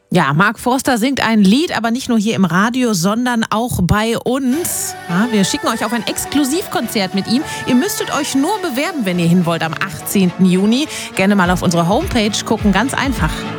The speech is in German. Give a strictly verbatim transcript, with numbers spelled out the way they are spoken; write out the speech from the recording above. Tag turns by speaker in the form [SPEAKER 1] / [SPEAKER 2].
[SPEAKER 1] Ja, Mark Forster singt ein Lied, aber nicht nur hier im Radio, sondern auch bei uns. Ja, wir schicken euch auf ein Exklusivkonzert mit ihm. Ihr müsstet euch nur bewerben, wenn ihr hin wollt am achtzehnten Juni. Gerne mal auf unsere Homepage gucken, ganz einfach.